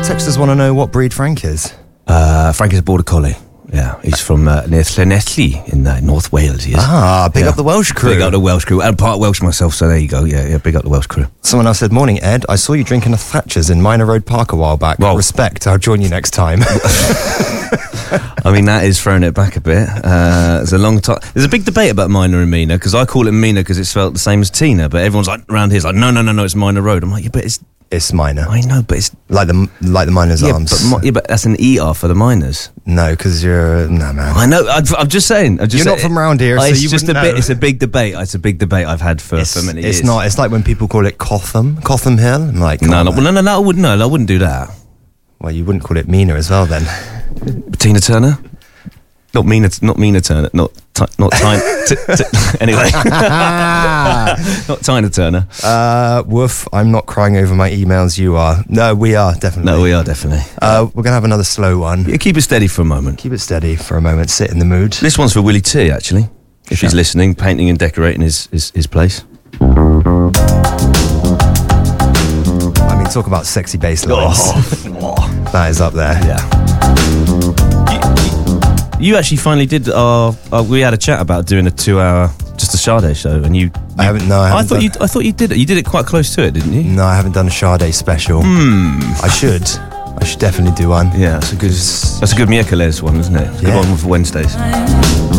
Texters want to know what breed Frank is. Frank is a border collie. Yeah, he's from near Llanelli in North Wales. He is. Big up the Welsh crew. Big up the Welsh crew. I'm part Welsh myself, so there you go. Yeah, big up the Welsh crew. Someone else said, morning, Ed. I saw you drinking a Thatcher's in Minor Road Park a while back. Well, respect, I'll join you next time. I mean, that is throwing it back a bit. There's a long time. There's a big debate about Minor and Mina, because I call it Mina because it's spelled the same as Tina, but everyone's like, around here is like, no, it's Minor Road. I'm like, yeah, but it's Minor. I know, but it's like the Miners' Arms. But that's an ER for the miners. No, because you're man. I know. I'm just saying. You're not from around here, so it's you just wouldn't know. It's a big debate. It's a big debate I've had for many years. It's not. It's like when people call it Cotham Hill. I'm like, no. I wouldn't do that. Well, you wouldn't call it Mina as well, then. Tina Turner. Not Mina Turner. Not Tina. Anyway, not Tina Turner. Woof! I'm not crying over my emails. You are. No, we are definitely. We're gonna have another slow one. Yeah, keep it steady for a moment. Keep it steady for a moment. Sit in the mood. This one's for Willie T. Actually, if he's listening, painting and decorating his place. I mean, talk about sexy bass lines. That is up there. Yeah. You actually finally did we had a chat about doing a 2-hour just a Sade show, and you I haven't. No, I haven't. I thought you did it. You did it quite close to it, didn't you? No, I haven't done a Sade special. I should definitely do one. Yeah, that's a good Miércoles one, isn't it? Good one for Wednesdays.